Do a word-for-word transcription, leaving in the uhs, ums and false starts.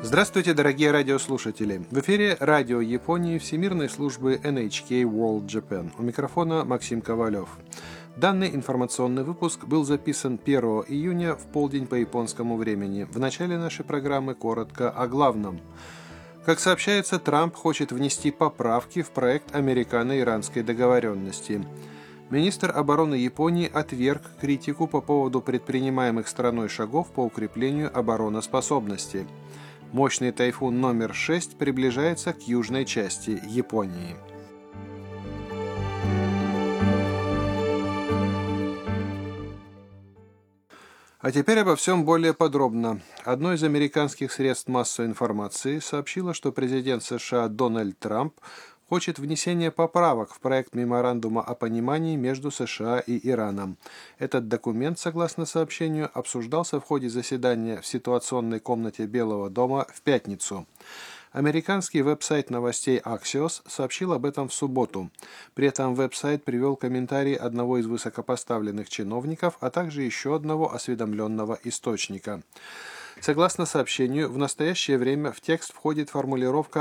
Здравствуйте, дорогие радиослушатели! В эфире радио Японии Всемирной службы эн эйч кей World Japan. У микрофона Максим Ковалев. Данный информационный выпуск был записан первого июня в полдень по японскому времени. В начале нашей программы коротко о главном. Как сообщается, Трамп хочет внести поправки в проект американо-иранской договоренности. Министр обороны Японии отверг критику по поводу предпринимаемых страной шагов по укреплению обороноспособности. Мощный тайфун номер шесть приближается к южной части Японии. А теперь обо всем более подробно. Одно из американских средств массовой информации сообщило, что президент США Дональд Трамп хочет внесения поправок в проект меморандума о понимании между США и Ираном. Этот документ, согласно сообщению, обсуждался в ходе заседания в ситуационной комнате Белого дома в пятницу. Американский веб-сайт новостей Axios сообщил об этом в субботу. При этом веб-сайт привел комментарий одного из высокопоставленных чиновников, а также еще одного осведомленного источника. Согласно сообщению, в настоящее время в текст входит формулировка